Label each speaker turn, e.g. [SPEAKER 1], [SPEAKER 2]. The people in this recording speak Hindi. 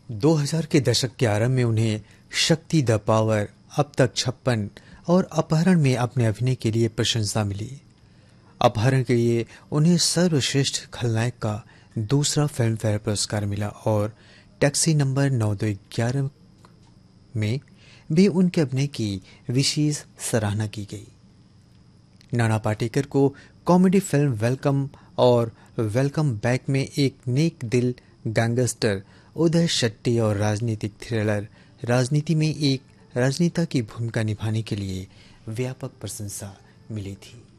[SPEAKER 1] 2000 के दशक के आरंभ में उन्हें शक्ति द पावर, अब तक 56 और अपहरण में अपने अभिनय के लिए प्रशंसा मिली। अपहरण के लिए उन्हें सर्वश्रेष्ठ खलनायक का दूसरा फिल्म फेयर पुरस्कार मिला और टैक्सी नंबर 9211 में भी उनके अभिनय की विशेष सराहना की गई। नाना पाटेकर को कॉमेडी फिल्म वेलकम और वेलकम बैक में एक नेक दिल गैंगस्टर उदय शेट्टी और राजनीतिक थ्रिलर राजनीति में एक राजनेता की भूमिका निभाने के लिए व्यापक प्रशंसा मिली थी।